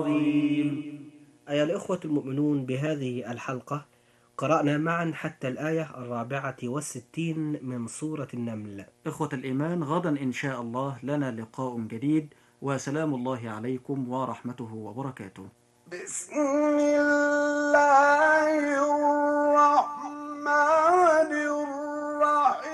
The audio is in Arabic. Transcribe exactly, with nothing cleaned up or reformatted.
أيها الإخوة المؤمنون، بهذه الحلقة قرأنا معا حتى الآية الرابعة والستين من سورة النمل. إخوة الإيمان، غدا إن شاء الله لنا لقاء جديد، وسلام الله عليكم ورحمته وبركاته. بسم الله